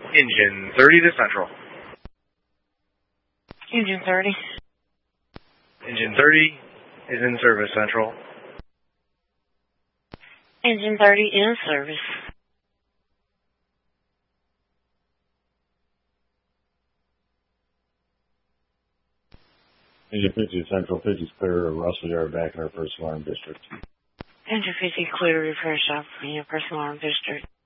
Engine 30 to Central. Engine 30. Engine 30 is in service, Central. Engine 30 in service. Engine 50 Central, 50 is clear of Russell Yard back in our first alarm district. Engine 50 clear repair shop in your personal alarm district.